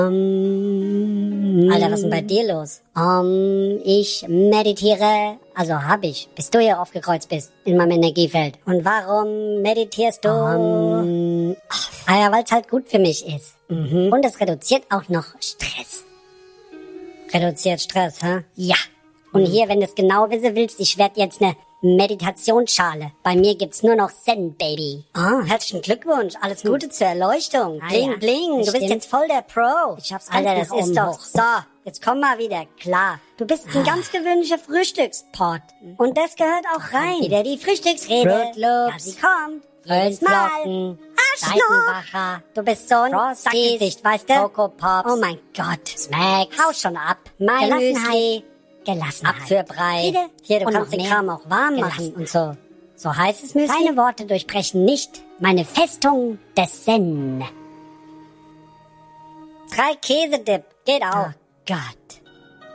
Alter, was ist denn bei dir los? Ich meditiere, also hab ich, bis du hier aufgekreuzt bist in meinem Energiefeld. Und warum meditierst du? Ja, weil es halt gut für mich ist. Und es reduziert auch noch Stress. Reduziert Stress, hä? Ja. Und hier, wenn du es genau wissen willst, ich werde jetzt eine Meditationsschale. Bei mir gibt's nur noch Zen, Baby. Herzlichen Glückwunsch. Alles Gute zur Erleuchtung. Bling, bling. Du bist jetzt voll der Pro. Ich hab's ganz Alter, das ist doch so. Jetzt komm mal wieder. Klar. Du bist ein ganz gewöhnlicher Frühstückspot. Und das gehört auch rein. Wieder die Frühstücksrede. Ja, sie kommt. Jedes Mal. Arschloch. Du bist so ein Sackgesicht, weißt du? Coco Pops. Oh mein Gott. Smacks. Hau schon ab. Mein Müsli. Gelassenheit. Apfelbrei. Hier, du kannst den Kram auch warm machen und so. So heißt es, Müsli. Deine Worte durchbrechen nicht meine Festung des Zen. 3 Käsedip. Geht auch. Oh Gott.